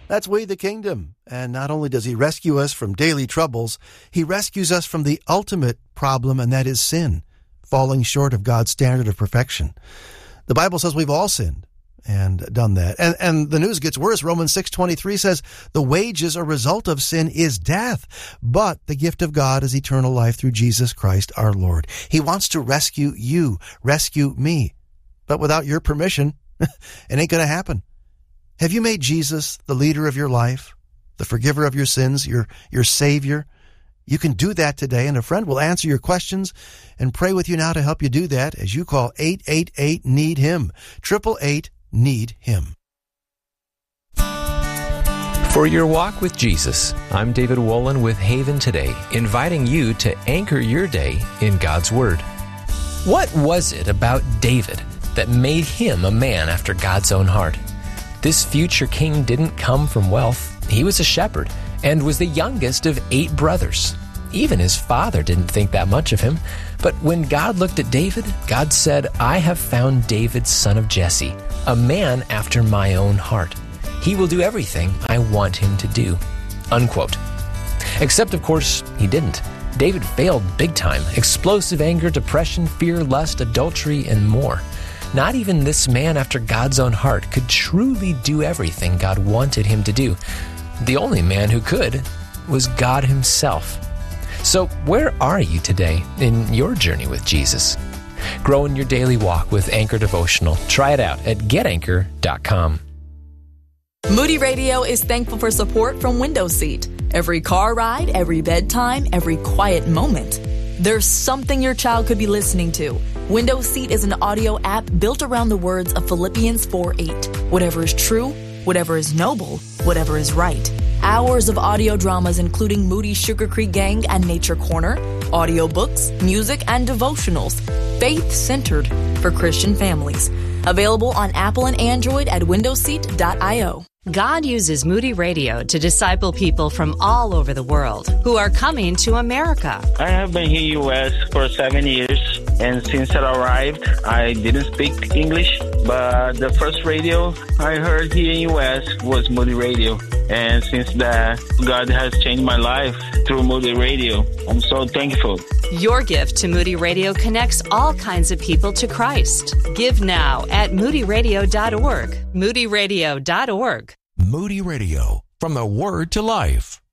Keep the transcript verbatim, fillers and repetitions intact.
That's We the Kingdom. And not only does he rescue us from daily troubles, he rescues us from the ultimate problem, and that is sin, falling short of God's standard of perfection. The Bible says we've all sinned and done that. And, and the news gets worse. Romans six twenty-three says the wages or result of sin is death, but the gift of God is eternal life through Jesus Christ our Lord. He wants to rescue you, rescue me. But without your permission, it ain't going to happen. Have you made Jesus the leader of your life, the forgiver of your sins, your, your Savior? You can do that today, and a friend will answer your questions and pray with you now to help you do that as you call eight eight eight, need him, eight eight eight, need him. For your walk with Jesus, I'm David Wolin with Haven Today, inviting you to anchor your day in God's Word. What was it about David that made him a man after God's own heart? This future king didn't come from wealth. He was a shepherd and was the youngest of eight brothers. Even his father didn't think that much of him. But when God looked at David, God said, I have found David, son of Jesse, a man after my own heart. He will do everything I want him to do. Unquote. Except, of course, he didn't. David failed big time. Explosive anger, depression, fear, lust, adultery, and more. Not even this man after God's own heart could truly do everything God wanted him to do. The only man who could was God himself. So where are you today in your journey with Jesus? Grow in your daily walk with Anchor Devotional. Try it out at get anchor dot com. Moody Radio is thankful for support from Window Seat. Every car ride, every bedtime, every quiet moment. There's something your child could be listening to. Window Seat is an audio app built around the words of Philippians four eight. Whatever is true, whatever is noble, whatever is right. Hours of audio dramas including Moody Sugar Creek Gang and Nature Corner, audiobooks, music, and devotionals. Faith-centered for Christian families. Available on Apple and Android at window seat dot io. God uses Moody Radio to disciple people from all over the world who are coming to America. I have been here in the U S for seven years, and since I arrived, I didn't speak English, but the first radio I heard here in the U S was Moody Radio. And since that, God has changed my life through Moody Radio. I'm so thankful. Your gift to Moody Radio connects all kinds of people to Christ. Give now at moody radio dot org. moody radio dot org. Moody Radio, from the Word to Life.